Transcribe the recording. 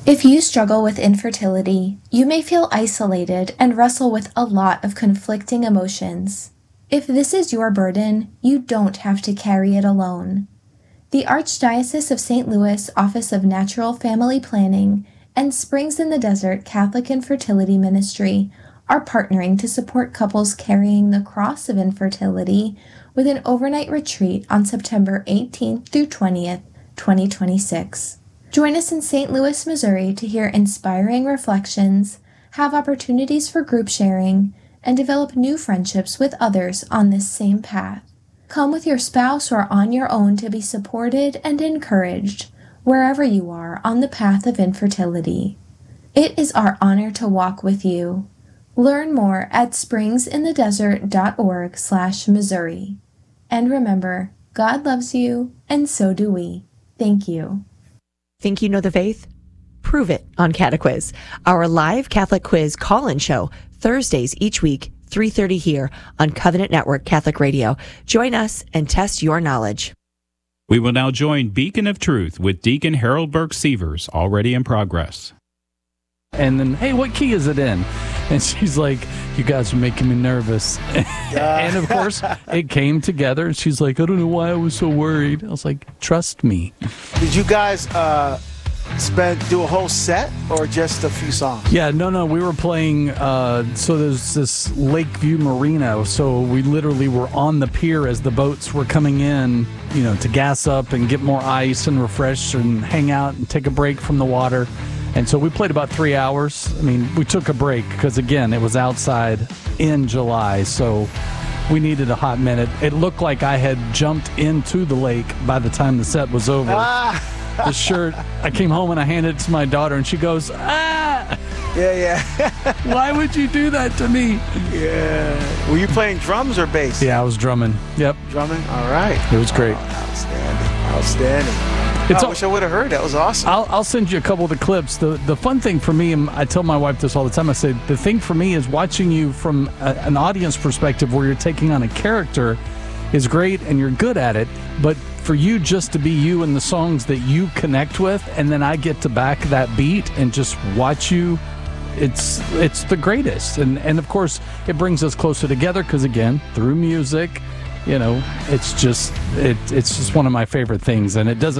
If you struggle with infertility, you may feel isolated and wrestle with a lot of conflicting emotions. If this is your burden, you don't have to carry it alone. The Archdiocese of St. Louis Office of Natural Family Planning and Springs in the Desert Catholic Infertility Ministry are partnering to support couples carrying the cross of infertility with an overnight retreat on September 18th through 20th, 2026. Join us in St. Louis, Missouri to hear inspiring reflections, have opportunities for group sharing, and develop new friendships with others on this same path. Come with your spouse or on your own to be supported and encouraged wherever you are on the path of infertility. It is our honor to walk with you. Learn more at springsinthedesert.org/Missouri. And remember, God loves you, and so do we. Thank you. Think you know the faith? Prove it on Catequiz, our live Catholic quiz call-in show, Thursdays each week, 3:30 here on Covenant Network Catholic Radio. Join us and test your knowledge. We will now join Beacon of Truth with Deacon Harold Burke-Sievers, already in progress. And then, hey, what key is it in? And she's like, you guys are making me nervous. And of course, it came together. And she's like, I don't know why I was so worried. I was like, trust me. Did you guys do a whole set or just a few songs? Yeah, no. We were playing, so there's this Lakeview Marina. So we literally were on the pier as the boats were coming in, to gas up and get more ice and refresh and hang out and take a break from the water. And so we played about 3 hours. I mean, we took a break because, again, it was outside in July, so we needed a hot minute. It looked like I had jumped into the lake by the time the set was over. The shirt, I came home and I handed it to my daughter, and she goes, ah! Yeah. Why would you do that to me? Yeah. Were you playing drums or bass? Yeah, I was drumming. Yep. Drumming? All right. It was great. Outstanding. I wish I would have heard. That was awesome. I'll send you a couple of the clips. The fun thing for me, and I tell my wife this all the time, I say, the thing for me is watching you from an audience perspective where you're taking on a character is great and you're good at it, but for you just to be you in the songs that you connect with, and then I get to back that beat and just watch you, it's the greatest. And of course, it brings us closer together because, again, through music, it's just one of my favorite things, and it doesn't